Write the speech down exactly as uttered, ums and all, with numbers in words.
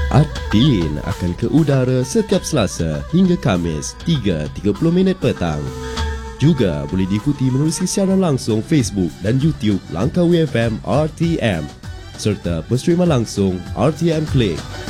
Adin akan ke udara setiap Selasa hingga Khamis tiga tiga puluh minit petang. Juga boleh diikuti menerusi siaran langsung Facebook dan YouTube Langkawi F M R T M serta penstreaman langsung R T M Click.